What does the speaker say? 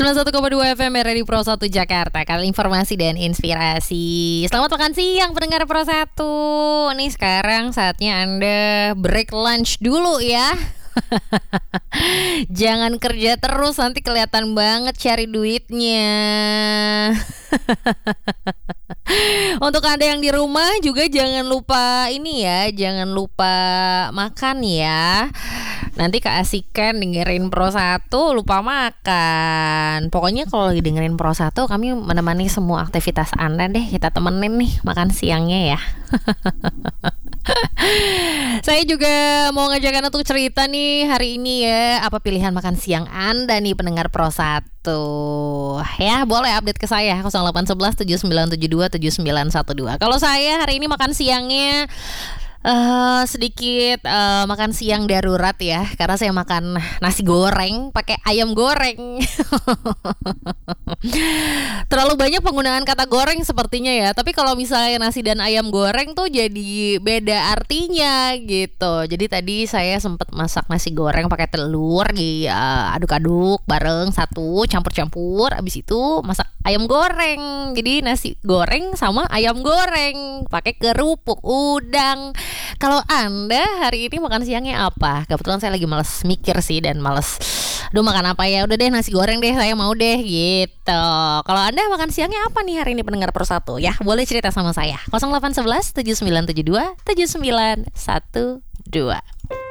91,2 FM Radio Pro 1 Jakarta. Kali informasi dan inspirasi. Selamat makan siang pendengar Pro 1. Nih sekarang saatnya Anda break lunch dulu ya. Jangan kerja terus, nanti kelihatan banget cari duitnya. Untuk Anda yang di rumah juga jangan lupa ini ya, jangan lupa makan ya. Nanti keasikan dengerin Pro 1 lupa makan. Pokoknya kalau lagi dengerin Pro 1 kami menemani semua aktivitas Anda deh. Kita temenin nih makan siangnya ya. Saya juga mau ngajak Anda untuk cerita nih hari ini ya. Apa pilihan makan siang Anda nih pendengar Pro 1? Ya boleh update ke saya 0811 7972 7912. Kalau saya hari ini makan siangnya sedikit makan siang darurat ya, karena saya makan nasi goreng pakai ayam goreng. Terlalu banyak penggunaan kata goreng sepertinya ya. Tapi kalau misalnya nasi dan ayam goreng tuh jadi beda artinya gitu. Jadi tadi saya sempat masak nasi goreng pakai telur di aduk-aduk bareng satu, campur-campur. Abis itu masak ayam goreng. Jadi nasi goreng sama ayam goreng pakai kerupuk udang. Kalau Anda hari ini makan siangnya apa? Kebetulan saya lagi males mikir sih dan males makan apa ya. Udah deh nasi goreng deh, saya mau deh gitu. Kalau Anda makan siangnya apa nih hari ini pendengar Pro 1? Ya boleh cerita sama saya 0811 7972 7912.